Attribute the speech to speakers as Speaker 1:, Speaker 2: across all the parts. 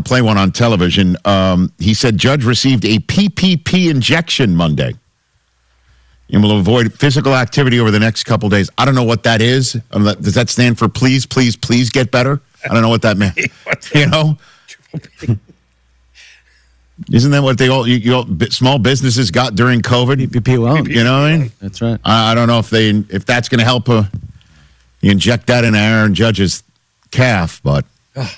Speaker 1: play one on television. He said Judge received a PPP injection Monday and will avoid physical activity over the next couple days. I don't know what that is. Does that stand for please, please, please get better? I don't know what that meant. You know? Isn't that what they all small businesses got during COVID?
Speaker 2: PPP loan.
Speaker 1: You know what I mean?
Speaker 2: That's right.
Speaker 1: I don't know if that's going to help you inject that in Aaron Judge's calf, but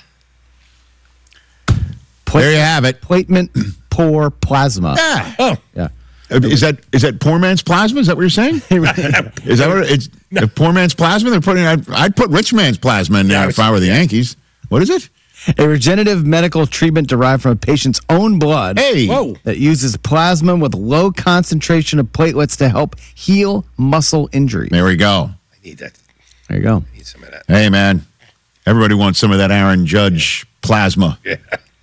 Speaker 1: there you have it.
Speaker 2: Platelet poor plasma.
Speaker 1: Yeah.
Speaker 3: Oh.
Speaker 2: Yeah.
Speaker 1: Is that poor man's plasma? Is that what you're saying? Is that what it's? No. If poor man's plasma, they're putting. I'd put rich man's plasma in there if I were the Yankees. What is it?
Speaker 2: A regenerative medical treatment derived from a patient's own blood.
Speaker 1: Hey,
Speaker 2: that uses plasma with low concentration of platelets to help heal muscle injury.
Speaker 1: There we go.
Speaker 3: I need that.
Speaker 2: There you go.
Speaker 3: I need some of that.
Speaker 1: Hey, man, everybody wants some of that Aaron Judge plasma.
Speaker 3: Yeah.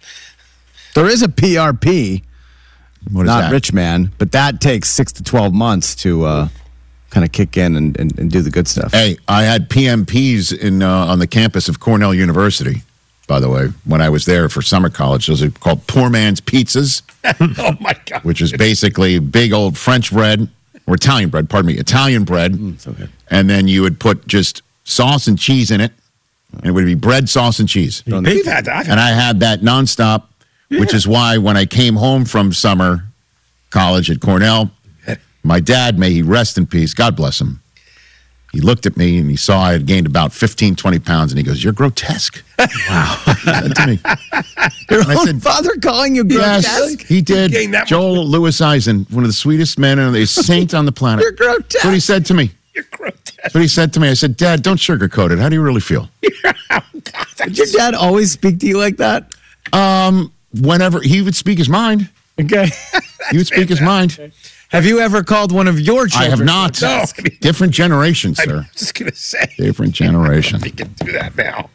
Speaker 2: There is a PRP.
Speaker 1: What is
Speaker 2: not
Speaker 1: that?
Speaker 2: rich man, but that takes 6 to 12 months to kind of kick in and do the good stuff.
Speaker 1: Hey, I had PMPs on the campus of Cornell University, by the way, when I was there for summer college. Those are called poor man's pizzas.
Speaker 3: Oh, my God.
Speaker 1: Which is basically big old French bread, or Italian bread, pardon me, Italian bread.
Speaker 2: So good.
Speaker 1: And then you would put just sauce and cheese in it, and it would be bread, sauce, and cheese.
Speaker 3: We've had that.
Speaker 1: And I had that nonstop, which is why when I came home from summer college at Cornell, my dad, may he rest in peace, God bless him, he looked at me and he saw I had gained about 15, 20 pounds, and he goes, "You're grotesque." Wow. He said to me.
Speaker 2: Your
Speaker 1: And I
Speaker 2: own
Speaker 1: said,
Speaker 2: father calling you grotesque?
Speaker 1: Yes, he did.
Speaker 3: gained that
Speaker 1: Joel Louis Eisen, one of the sweetest men and a saint on the planet.
Speaker 2: You're grotesque.
Speaker 1: That's what he said to me.
Speaker 3: You're grotesque.
Speaker 1: That's what he said to me. I said, "Dad, don't sugarcoat it. How do you really feel?"
Speaker 2: Did your dad always speak to you like that?
Speaker 1: Whenever he would speak his mind.
Speaker 2: Okay.
Speaker 1: He would speak his mind.
Speaker 2: Have you ever called one of your children?
Speaker 1: I have not.
Speaker 3: No.
Speaker 1: Different generation, sir.
Speaker 3: I'm just going to say.
Speaker 1: Different generation.
Speaker 3: We can do that now.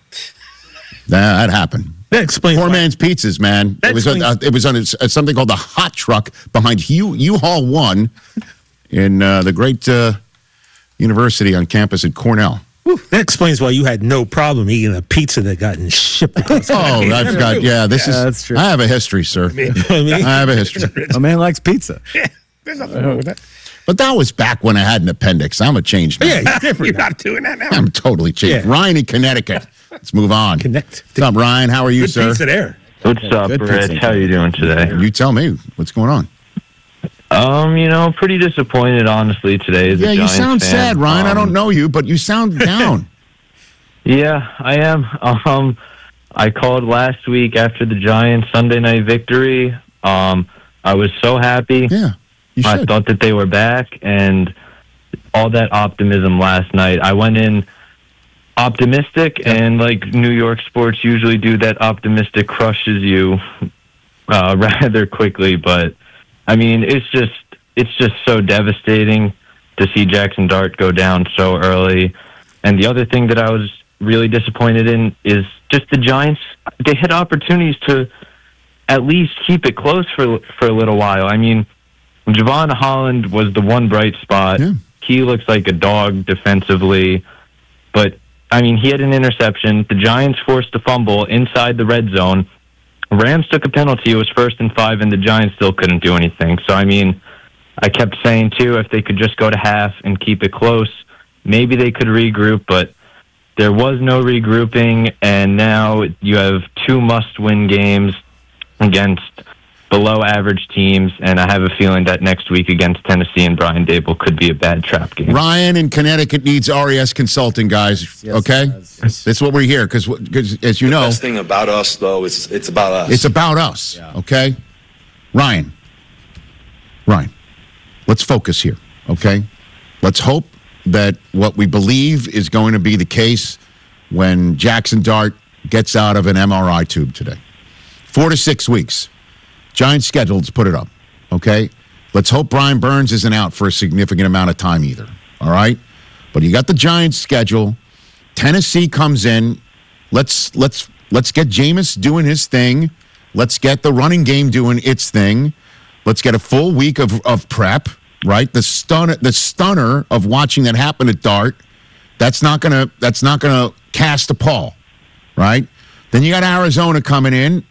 Speaker 1: That happened.
Speaker 4: That explains
Speaker 1: Poor
Speaker 4: why-
Speaker 1: man's pizzas, man.
Speaker 4: That
Speaker 1: It was on something called the hot truck behind U-Haul 1 in the great university on campus at Cornell.
Speaker 4: That explains why you had no problem eating a pizza that got shipped across.
Speaker 1: Oh, I've got, this is,
Speaker 2: that's true.
Speaker 1: I have a history, sir. I have a history.
Speaker 2: A man likes pizza.
Speaker 3: Yeah, there's nothing wrong with that.
Speaker 1: But that was back when I had an appendix. I'm a changed man.
Speaker 4: Yeah, you're different.
Speaker 3: You're not doing that now.
Speaker 1: I'm totally changed.
Speaker 4: Yeah.
Speaker 1: Ryan in Connecticut. Let's move on.
Speaker 4: Connect.
Speaker 1: What's up, Ryan? How are you,
Speaker 4: Good
Speaker 1: sir?
Speaker 4: pizza there.
Speaker 5: What's up,
Speaker 2: good
Speaker 5: Rich?
Speaker 2: pizza.
Speaker 5: How you doing today?
Speaker 1: You tell me. What's going on?
Speaker 5: Pretty disappointed, honestly, today. As a
Speaker 1: Yeah, you
Speaker 5: Giants
Speaker 1: sound
Speaker 5: fan.
Speaker 1: sad, Ryan. I don't know you, but you sound down.
Speaker 5: Yeah, I am. I called last week after the Giants Sunday night victory. I was so happy.
Speaker 1: Yeah, you
Speaker 5: I
Speaker 1: should.
Speaker 5: thought that they were back, and all that optimism last night. I went in optimistic, and like New York sports usually do, that optimistic crushes you rather quickly. But I mean, it's just so devastating to see Jackson Dart go down so early. And the other thing that I was really disappointed in is just the Giants. They had opportunities to at least keep it close for a little while. I mean, Javon Holland was the one bright spot.
Speaker 1: Yeah.
Speaker 5: He looks like a dog defensively, but I mean, he had an interception. The Giants forced a fumble inside the red zone. Rams took a penalty. It was 1st and 5, and the Giants still couldn't do anything. So, I mean, I kept saying, too, if they could just go to half and keep it close, maybe they could regroup, but there was no regrouping, and now you have 2 must-win games against below-average teams, and I have a feeling that next week against Tennessee and Brian Dable could be a bad trap game.
Speaker 1: Ryan in Connecticut needs RES Consulting, guys.
Speaker 2: Yes,
Speaker 1: okay?
Speaker 2: yes.
Speaker 1: That's what we're here, because as you know,
Speaker 6: Best thing about us, though, is it's about us.
Speaker 1: it's about us, okay? Ryan, let's focus here, okay? Let's hope that what we believe is going to be the case when Jackson Dart gets out of an MRI tube today. 4 to 6 weeks. Giants scheduled to put it up, okay? Let's hope Brian Burns isn't out for a significant amount of time either, all right? But you got the Giants schedule. Tennessee comes in. Let's get Jameis doing his thing. Let's get the running game doing its thing. Let's get a full week of prep, right? The stunner of watching that happen at Dart. That's not gonna cast a pall, right? Then you got Arizona coming in.